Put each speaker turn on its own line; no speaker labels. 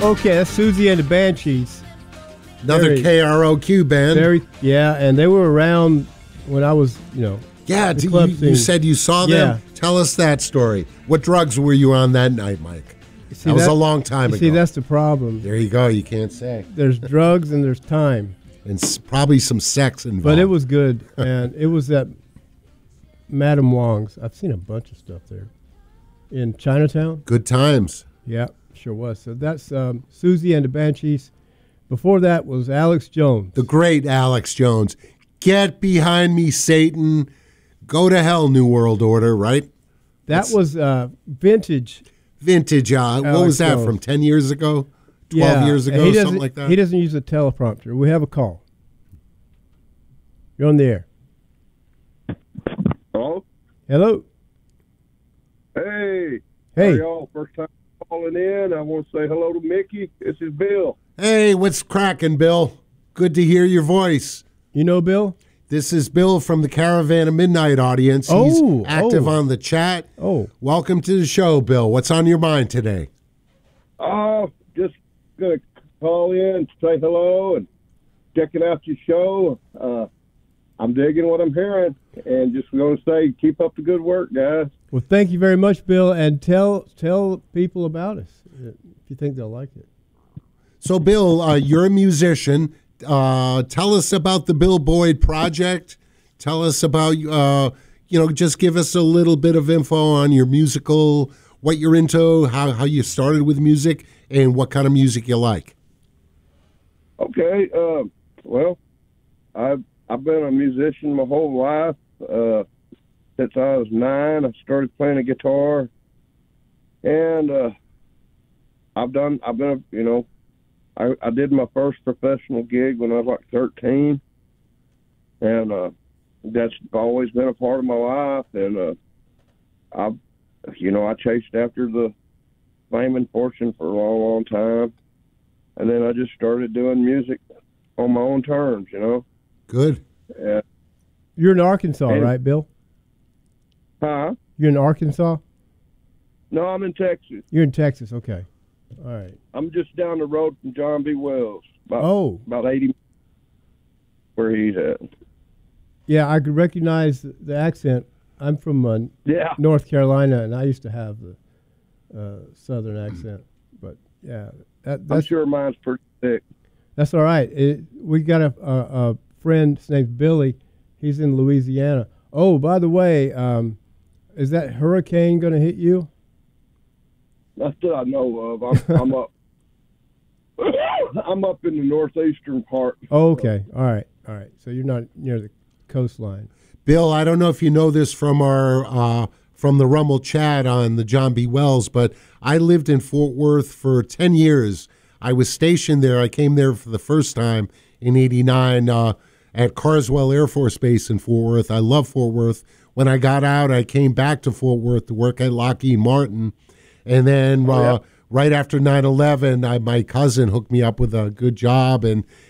Okay, that's Susie and the Banshees.
Another KROQ band.
And they were around when I was,
Yeah,
the club
you
scene.
said you saw them.
Yeah.
Tell us that story. What drugs were you on that night, Mike?
See,
that was a long time ago.
See, that's the problem.
There you go. You can't say.
There's drugs and there's time.
And probably some sex involved.
But it was good, and it was at Madame Wong's. I've seen a bunch of stuff there. In Chinatown.
Good times.
Yeah, sure was. So that's Susie and the Banshees. Before that was Alex Jones.
The great Alex Jones. Get behind me, Satan. Go to hell, New World Order, right?
That was vintage.
Vintage. What was that,
Jones.
from 10 years ago? 12 years ago, something like that?
He doesn't use a teleprompter. We have a call. You're on the air.
Hello?
Hello.
Hey.
Hey.
How y'all? First time calling in. I want to say hello to Mickey. This is Bill.
Hey, what's cracking, Bill? Good to hear your voice.
You know Bill?
This is Bill from the Caravan of Midnight audience. He's active on the chat. Welcome to the show, Bill. What's on your mind today?
Just going to call in, say hello, and checking out your show. I'm digging what I'm hearing, and just going to say keep up the good work, guys.
Well, thank you very much, Bill, and tell people about us if you think they'll like it.
So, Bill, you're a musician. Tell us about the Bill Boyd Project. Tell us about, just give us a little bit of info on your musical, what you're into, how you started with music, and what kind of music you like.
Okay. Well, I've been a musician my whole life. Since I was 9, I started playing a guitar, and I did my first professional gig when I was like 13, and that's always been a part of my life. And I chased after the fame and fortune for a long, long time, and then I just started doing music on my own terms.
Good.
You're in Arkansas, right, Bill?
Huh?
You're in Arkansas?
No, I'm in Texas.
You're in Texas, okay. All right.
I'm just down the road from John B. Wells. About 80 where he's at.
Yeah, I could recognize the accent. I'm from North Carolina, and I used to have the southern accent. But, yeah.
I'm sure mine's pretty thick.
That's all right. We got a friend, his name's Billy. He's in Louisiana. Oh, by the way, is that hurricane going to hit you?
Not that I know of. I'm up. I'm up in the northeastern part.
Oh, okay. All right. So you're not near the coastline.
Bill, I don't know if you know this from our from the Rumble chat on the John B. Wells, but I lived in Fort Worth for 10 years. I was stationed there. I came there for the first time in '89 at Carswell Air Force Base in Fort Worth. I love Fort Worth. When I got out, I came back to Fort Worth to work at Lockheed Martin. And then right after 9/11, my cousin hooked me up with a good job, and